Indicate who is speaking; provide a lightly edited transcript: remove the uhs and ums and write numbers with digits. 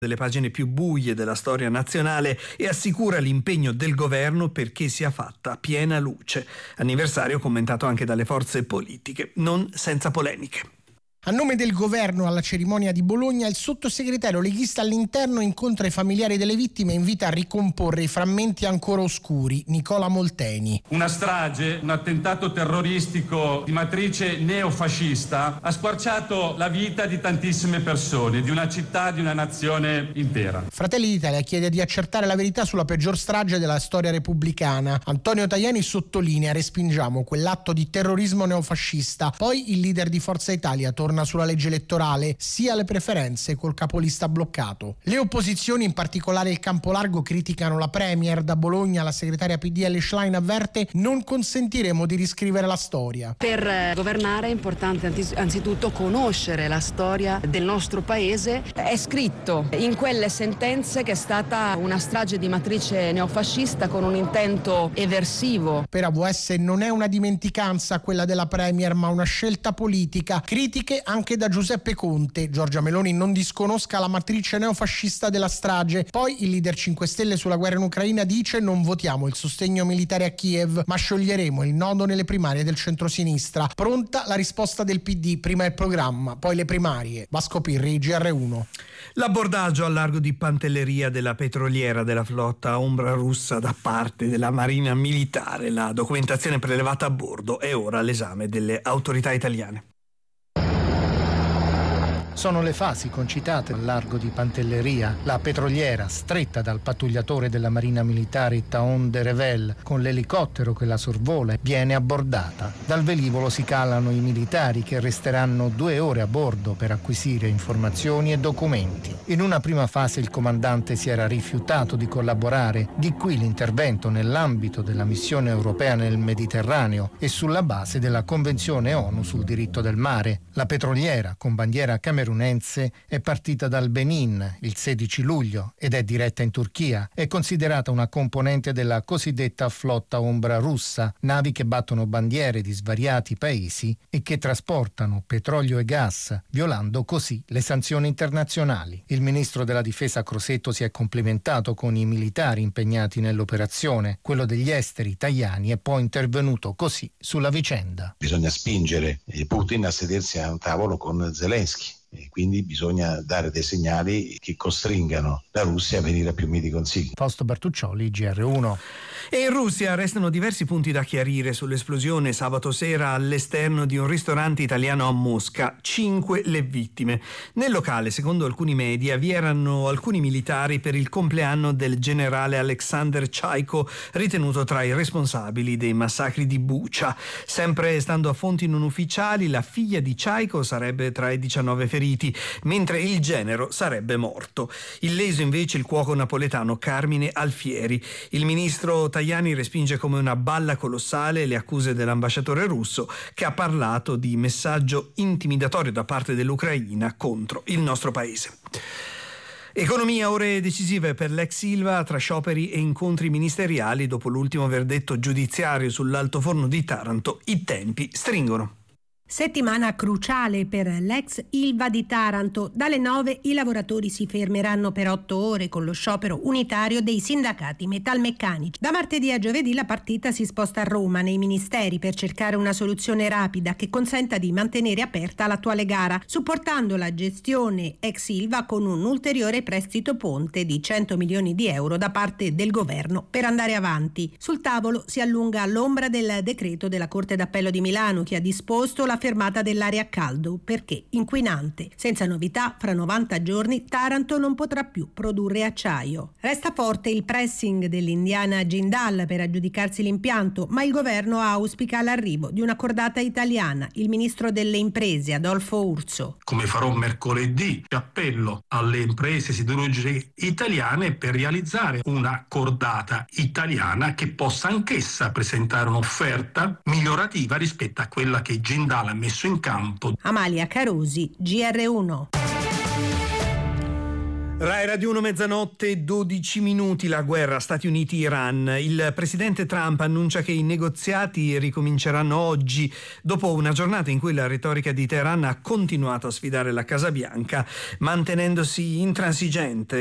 Speaker 1: delle pagine più buie della storia nazionale e assicura l'impegno del governo perché sia fatta piena luce. Anniversario commentato anche dalle forze politiche, non senza polemiche.
Speaker 2: A nome del governo alla cerimonia di Bologna, il sottosegretario leghista all'interno incontra i familiari delle vittime e invita a ricomporre i frammenti ancora oscuri. Nicola Molteni.
Speaker 3: Una strage, un attentato terroristico di matrice neofascista ha squarciato la vita di tantissime persone, di una città, di una nazione intera.
Speaker 2: Fratelli d'Italia chiede di accertare la verità sulla peggior strage della storia repubblicana. Antonio Tajani sottolinea: respingiamo quell'atto di terrorismo neofascista. Poi il leader di Forza Italia torna sulla legge elettorale, sia le preferenze col capolista bloccato. Le opposizioni, in particolare il campo largo, criticano la Premier. Da Bologna la segretaria PD Elly Schlein avverte: non consentiremo di riscrivere la storia.
Speaker 4: Per governare è importante anzitutto conoscere la storia del nostro paese. È scritto in quelle sentenze che è stata una strage di matrice neofascista con un intento eversivo.
Speaker 2: Per AVS non è una dimenticanza quella della Premier, ma una scelta politica. Critiche anche da Giuseppe Conte. Giorgia Meloni non disconosca la matrice neofascista della strage. Poi il leader 5 Stelle sulla guerra in Ucraina dice: non votiamo il sostegno militare a Kiev, ma scioglieremo il nodo nelle primarie del centrosinistra. Pronta la risposta del PD: prima il programma, poi le primarie. Vasco Pirri, GR1.
Speaker 1: L'abbordaggio al largo di Pantelleria della petroliera della flotta Ombra russa da parte della Marina Militare. La documentazione prelevata a bordo è ora all'esame delle autorità italiane.
Speaker 5: Sono le fasi concitate al largo di Pantelleria. La petroliera, stretta dal pattugliatore della Marina Militare Taon de Revel, con l'elicottero che la sorvola, viene abbordata. Dal velivolo si calano i militari che resteranno 2 ore a bordo per acquisire informazioni e documenti. In una prima fase il comandante si era rifiutato di collaborare, di qui l'intervento nell'ambito della missione europea nel Mediterraneo e sulla base della Convenzione ONU sul diritto del mare. La petroliera, con bandiera camerunese, è partita dal Benin il 16 luglio ed è diretta in Turchia. È considerata una componente della cosiddetta flotta Ombra russa, navi che battono bandiere di svariati paesi e che trasportano petrolio e gas, violando così le sanzioni internazionali. Il ministro della difesa Crosetto si è complimentato con i militari impegnati nell'operazione. Quello degli esteri Tajani è poi intervenuto così sulla vicenda.
Speaker 6: Bisogna spingere Putin a sedersi a un tavolo con Zelensky. E quindi bisogna dare dei segnali che costringano la Russia a venire a più miti consigli.
Speaker 5: Fausto Bertuccioli, GR1.
Speaker 1: E in Russia restano diversi punti da chiarire sull'esplosione sabato sera all'esterno di un ristorante italiano a Mosca. 5 le vittime. Nel locale, secondo alcuni media, vi erano alcuni militari per il compleanno del generale Alexander Chaiko, ritenuto tra i responsabili dei massacri di Bucha. Sempre stando a fonti non ufficiali, la figlia di Chaiko sarebbe tra i 19 feriti, mentre il genero sarebbe morto. Illeso invece il cuoco napoletano Carmine Alfieri. Il ministro Tajani respinge come una balla colossale le accuse dell'ambasciatore russo, che ha parlato di messaggio intimidatorio da parte dell'Ucraina contro il nostro paese. Economia, ore decisive per l'ex Ilva tra scioperi e incontri ministeriali. Dopo l'ultimo verdetto giudiziario sull'altoforno di Taranto, i tempi stringono.
Speaker 7: Settimana cruciale per l'ex Ilva di Taranto. Dalle 9 i lavoratori si fermeranno per 8 ore con lo sciopero unitario dei sindacati metalmeccanici. Da martedì a giovedì la partita si sposta a Roma nei ministeri per cercare una soluzione rapida che consenta di mantenere aperta l'attuale gara, supportando la gestione ex Ilva con un ulteriore prestito ponte di 100 milioni di euro da parte del governo per andare avanti. Sul tavolo si allunga l'ombra del decreto della Corte d'Appello di Milano che ha disposto la fermata dell'aria a caldo perché inquinante. Senza novità, fra 90 giorni Taranto non potrà più produrre acciaio. Resta forte il pressing dell'indiana Jindal per aggiudicarsi l'impianto, ma il governo auspica l'arrivo di una cordata italiana. Il ministro delle imprese Adolfo Urso.
Speaker 8: Come farò mercoledì, appello alle imprese siderurgiche italiane per realizzare una cordata italiana che possa anch'essa presentare un'offerta migliorativa rispetto a quella che Jindal ha messo in campo.
Speaker 7: Amalia Carosi, GR1.
Speaker 1: Rai Radio 1, mezzanotte, 12 minuti, la guerra Stati Uniti-Iran. Il presidente Trump annuncia che i negoziati ricominceranno oggi, dopo una giornata in cui la retorica di Teheran ha continuato a sfidare la Casa Bianca, mantenendosi intransigente